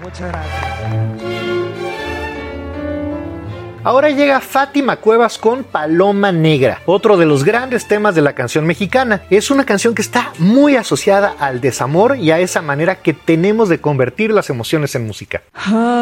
Muchas gracias. Ahora llega Fátima Cuevas con Paloma Negra, otro de los grandes temas de la canción mexicana. Es una canción que está muy asociada al desamor y a esa manera que tenemos de convertir las emociones en música.